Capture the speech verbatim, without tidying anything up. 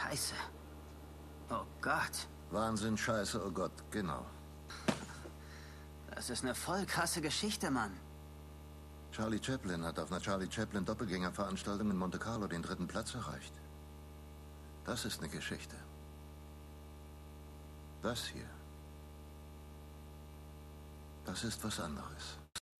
Scheiße. Oh Gott. Wahnsinn, Scheiße, oh Gott, genau. Das ist eine voll krasse Geschichte, Mann. Charlie Chaplin hat auf einer Charlie Chaplin Doppelgängerveranstaltung in Monte Carlo den dritten Platz erreicht. Das ist eine Geschichte. Das hier, das ist was anderes.